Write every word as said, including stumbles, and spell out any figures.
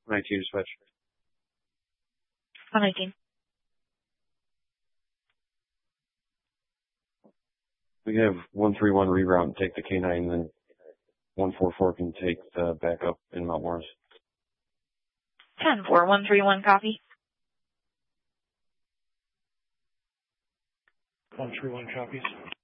nineteen to switch. one nineteen. We have one three one reroute and take the K nine, and then one four four can take the backup in Mount Morris. ten four, one three one, copy. one three one copies.